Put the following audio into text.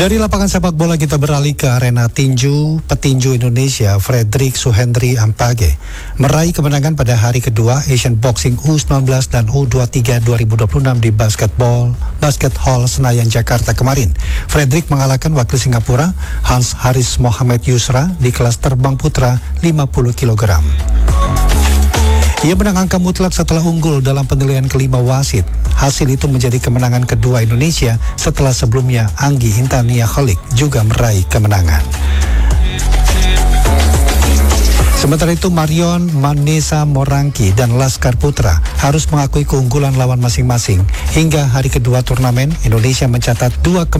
Dari lapangan sepak bola kita beralih ke arena tinju. Petinju Indonesia Fredrik Suhendri Ampage meraih kemenangan pada hari kedua Asian Boxing U19 dan U23 2026 di Basket Hall Senayan Jakarta kemarin. Fredrik mengalahkan wakil Singapura Hans Haris Mohamed Yusra di kelas terbang putra 50 kg. Ia menang angka mutlak setelah unggul dalam penilaian kelima wasit. Hasil itu menjadi kemenangan kedua Indonesia setelah sebelumnya Anggi Intania Kholik juga meraih kemenangan. Sementara itu Marion Manesa Morangki dan Laskar Putra harus mengakui keunggulan lawan masing-masing. Hingga hari kedua turnamen, Indonesia mencatat 2 kemenangan